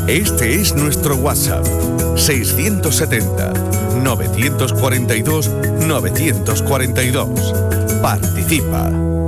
Este es nuestro WhatsApp, 670-942-942. Participa.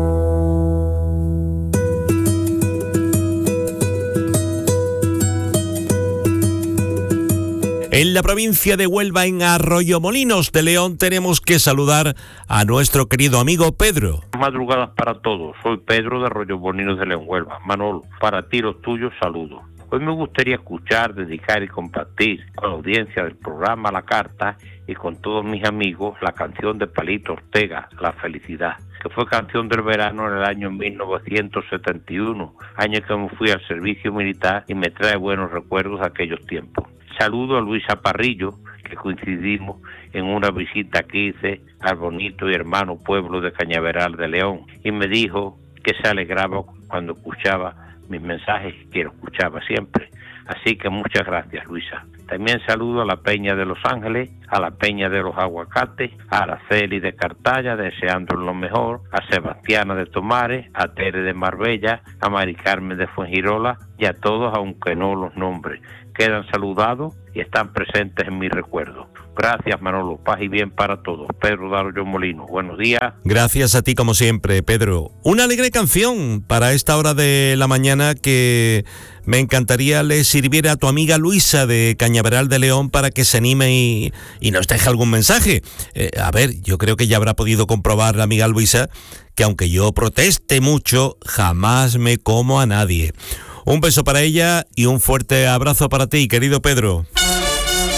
En la provincia de Huelva, en Arroyomolinos de León, tenemos que saludar a nuestro querido amigo Pedro. Madrugadas para todos, soy Pedro de Arroyomolinos de León, Huelva. Manolo, para ti los tuyos, saludos. Hoy me gustaría escuchar, dedicar y compartir con la audiencia del programa La Carta y con todos mis amigos la canción de Palito Ortega, La Felicidad, que fue canción del verano en el año 1971, año que me fui al servicio militar y me trae buenos recuerdos de aquellos tiempos. Saludo a Luisa Parrillo, que coincidimos en una visita que hice al bonito y hermano pueblo de Cañaveral de León, y me dijo que se alegraba cuando escuchaba mis mensajes, que lo escuchaba siempre. Así que muchas gracias, Luisa. También saludo a la Peña de Los Ángeles, a la Peña de los Aguacates, a Araceli de Cartaya, deseando lo mejor, a Sebastiana de Tomares, a Tere de Marbella, a Mari Carmen de Fuengirola y a todos, aunque no los nombres. Quedan saludados y están presentes en mi recuerdo. Gracias, Manolo. Paz y bien para todos. Pedro de Arroyomolinos. Buenos días. Gracias a ti, como siempre, Pedro. Una alegre canción para esta hora de la mañana que me encantaría le sirviera a tu amiga Luisa de Cañaveral de León para que se anime y nos deje algún mensaje. A ver, yo creo que ya habrá podido comprobar la amiga Luisa que aunque yo proteste mucho, jamás me como a nadie. Un beso para ella y un fuerte abrazo para ti, querido Pedro.